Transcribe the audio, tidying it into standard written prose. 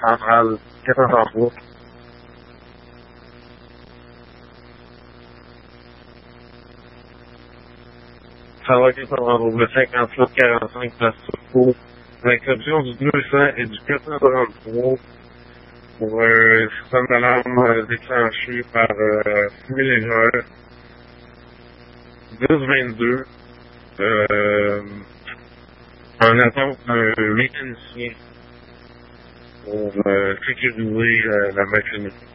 centrale 403. Ça va être pour le 57-45 place Turcot, à l'exception du 200 et du 433 pour un système d'alarme déclenché par simulateur 1022, en attente d'un mécanicien pour sécuriser la machinerie.